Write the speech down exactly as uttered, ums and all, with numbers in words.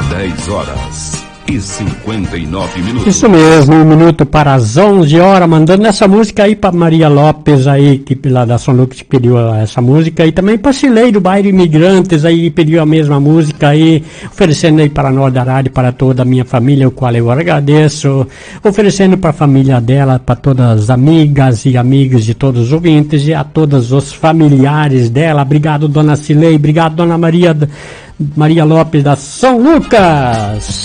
dez horas e cinquenta e nove minutos. Isso mesmo, um minuto para as onze horas, mandando essa música aí para Maria Lopes aí, que lá da São Lucas que pediu essa música, e também para Cilei do Bairro Imigrantes aí, pediu a mesma música aí, oferecendo aí para nós da rádio, para toda a minha família, o qual eu agradeço, oferecendo para a família dela, para todas as amigas e amigos de todos os ouvintes e a todos os familiares dela. Obrigado, dona Cilei, obrigado, dona Maria, Maria Lopes da São Lucas.